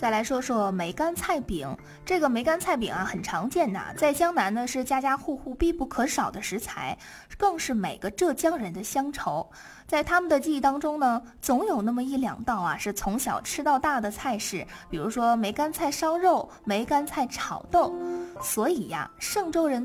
再来说说梅干菜饼，这个梅干菜饼啊很常见的，在江南呢是家家户户必不可少的食材，更是每个浙江人的乡愁。在他们的记忆当中呢，总有那么一两道啊是从小吃到大的菜式，比如说梅干菜烧肉、梅干菜炒豆。所以呀，嵊州人